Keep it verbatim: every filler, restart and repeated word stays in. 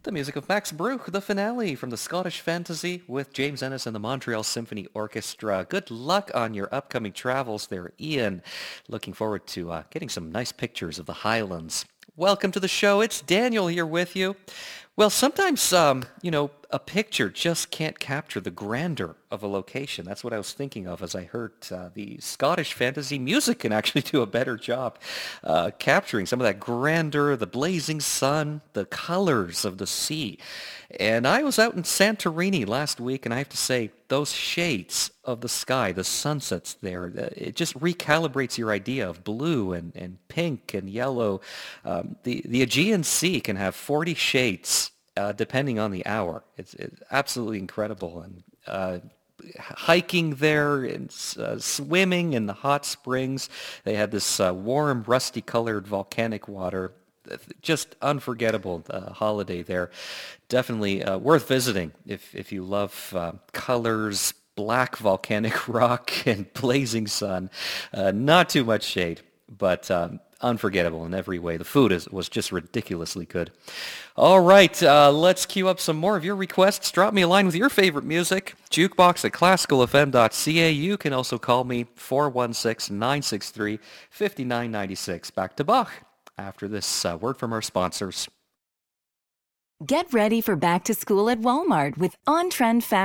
The music of Max Bruch, the finale from the Scottish Fantasy with James Ennis and the Montreal Symphony Orchestra. Good luck on your upcoming travels there, Ian. Looking forward to uh, getting some nice pictures of the Highlands. Welcome to the show. It's Daniel here with you. Well, sometimes, um, you know, a picture just can't capture the grandeur of a location. That's what I was thinking of as I heard uh, the Scottish fantasy music can actually do a better job uh, capturing some of that grandeur, the blazing sun, the colors of the sea. And I was out in Santorini last week, and I have to say, those shades of the sky, the sunsets there, uh, it just recalibrates your idea of blue and, and pink and yellow. Um, the, the Aegean Sea can have forty shades uh, depending on the hour. It's, it's absolutely incredible. And uh, hiking there and uh, swimming in the hot springs, they had this uh, warm, rusty-colored volcanic water. Just unforgettable uh, holiday there. Definitely uh, worth visiting if if you love uh, colors, black volcanic rock, and blazing sun. Uh, not too much shade, but um, unforgettable in every way. The food is, was just ridiculously good. All right, uh, let's queue up some more of your requests. Drop me a line with your favorite music. Jukebox at classical f m dot c a. You can also call me four one six, nine six three, five nine nine six. Back to Bach after this uh, word from our sponsors. Get ready for back to school at Walmart with on-trend fashion.